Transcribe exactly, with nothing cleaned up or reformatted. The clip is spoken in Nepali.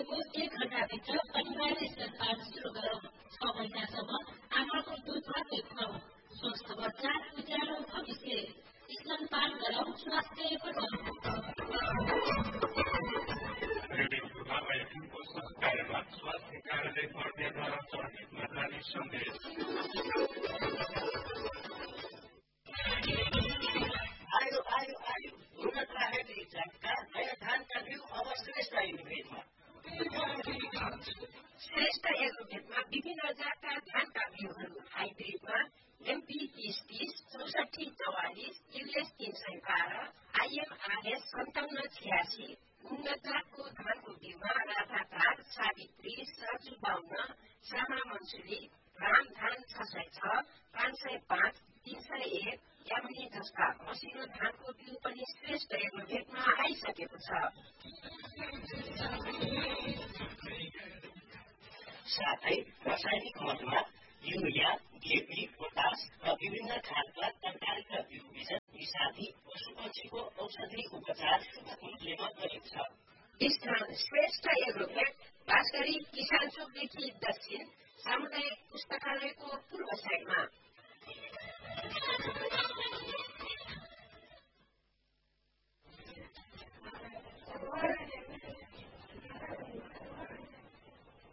दिएको एक घण्टाभित्र अनिवार्य स्तनपान सुरु गरौँ। छ महिनासम्म आमाको दुध मात्रै खुवाऊ। स्वस्थ बच्चा उज्यालो भविष्य। स्तनपान गरौँ, स्वास्थ्य बचाऊ। रेडियो प्रभाव एफएमको सहकार्यमा स्वास्थ्य कार्यालय पर्यटनद्वारा चर्चितमा जारी सन्देश। आयो आयो आयो उन्नत राखेको जातका नयाँ धानका बिउ अब श्रेष्ठ एग्रोभेटमा। श्रेष्ठ एग्रोभेटमा विभिन्न जातका धानका बिउहरू हाइब्रिडमा एमपी तीस तीस चौसठी चौवालिस युएस तीन सय बाह्र आइएमआरएस सन्ताउन्न छियासी उन्नत जातको धानको बिउमा राधाकाग सावित्री साजु बाहुन श्यामा मन्सुली राम धान छ सय छ पाँच सय पाँच तीन सय एक यामिनी जस्ता मसिनो धानको बिउ पनि श्रेष्ठ एग्रोभेटमा आइसकेको छ। साथै रासायनिक मलमा युरिया डिएपी पोटास र विभिन्न खालका तरकारीका बिउ बिजन विषादी पशु पक्षीको औषधि उपचार सुलभ मूल्यमा गरिन्छ। स्थान श्रेष्ठ एग्रोभेट बाँसगढी किसान चोकदेखि दक्षिण सामुदायिक पुस्तकालयको पूर्व साइडमा।